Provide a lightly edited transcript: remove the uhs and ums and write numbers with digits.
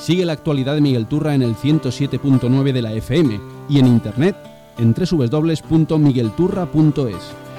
Sigue la actualidad de Miguel Turra en el 107.9 de la FM y en internet en www.miguelturra.es.